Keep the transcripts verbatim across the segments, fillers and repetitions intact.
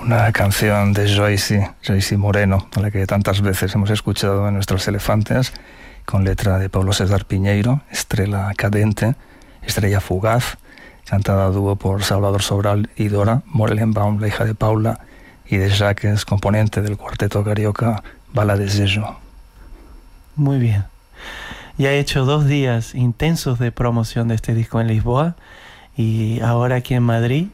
Una canción de Joyce, Joyce Moreno, a la que tantas veces hemos escuchado en Nuestros Elefantes, con letra de Pablo César Piñeiro, Estrella Cadente, Estrella Fugaz, cantada a dúo por Salvador Sobral y Dora Morelenbaum, la hija de Paula, y de Jacques, componente del cuarteto carioca Bala de Sello. Muy bien. Ya he hecho dos días intensos de promoción de este disco en Lisboa y ahora aquí en Madrid,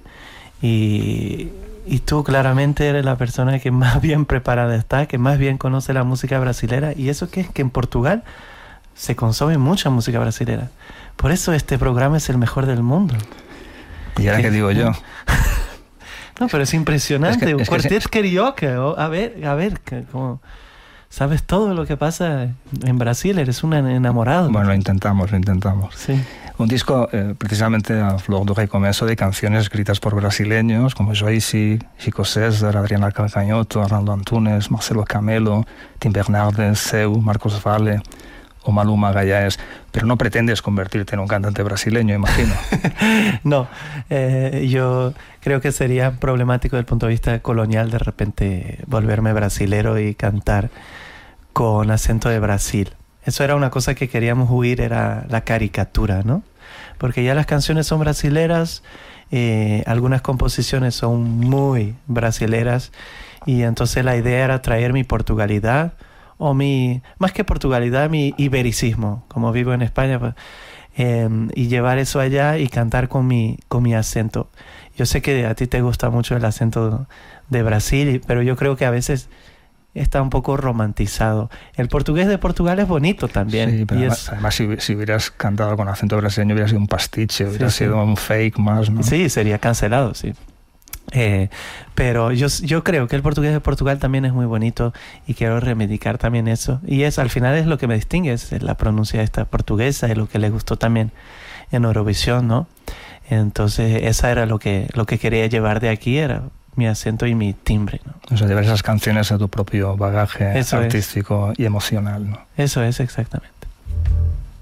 y, y tú claramente eres la persona que más bien preparada está, que más bien conoce la música brasilera, y eso que es que en Portugal se consume mucha música brasilera. Por eso este programa es el mejor del mundo. ¿Y ahora qué digo yo? No, pero es impresionante. Es que, un es cuarteto que... carioca. Oh, a ver, a ver, como... ¿Sabes todo lo que pasa en Brasil? Eres un enamorado. Bueno, lo intentamos, lo intentamos. Sí. Un disco eh, precisamente a flor de recomezo de canciones escritas por brasileños como Joyce, Chico César, Adriana Calcañoto, Arnaldo Antunes, Marcelo Camelo, Tim Bernardes, Seu, Marcos Valle o Maluma Gallaes. Pero no pretendes convertirte en un cantante brasileño, imagino. No, eh, yo creo que sería problemático desde el punto de vista colonial de repente volverme brasilero y cantar con acento de Brasil. Eso era una cosa que queríamos huir, era la caricatura, ¿no? Porque ya las canciones son brasileras, eh, algunas composiciones son muy brasileras, y entonces la idea era traer mi portugalidad, o mi, más que portugalidad, mi ibericismo, como vivo en España, pues, eh, y llevar eso allá y cantar con mi, con mi acento. Yo sé que a ti te gusta mucho el acento de Brasil, pero yo creo que a veces está un poco romantizado. El portugués de Portugal es bonito también. Sí, pero y además, es... además si, si hubieras cantado con acento brasileño hubiera sido un pastiche, hubiera sí, sido sí. un fake más, ¿no? Sí, sería cancelado, sí. Eh, pero yo, yo creo que el portugués de Portugal también es muy bonito y quiero reivindicar también eso. Y es al final es lo que me distingue, es la pronuncia esta portuguesa y lo que le gustó también en Eurovisión, ¿no? Entonces esa era lo que, lo que quería llevar de aquí, era mi acento y mi timbre, ¿no? O sea, llevar esas canciones a tu propio bagaje Eso artístico es. y emocional, ¿no? Eso es, exactamente.